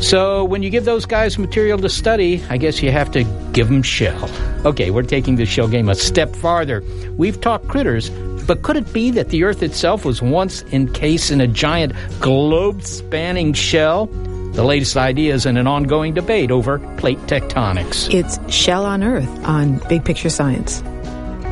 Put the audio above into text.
So when you give those guys material to study, I guess you have to give them shell. Okay, we're taking the shell game a step farther. We've talked critters, but could it be that the Earth itself was once encased in a giant globe-spanning shell? The latest ideas in an ongoing debate over plate tectonics. It's Shell on Earth on Big Picture Science.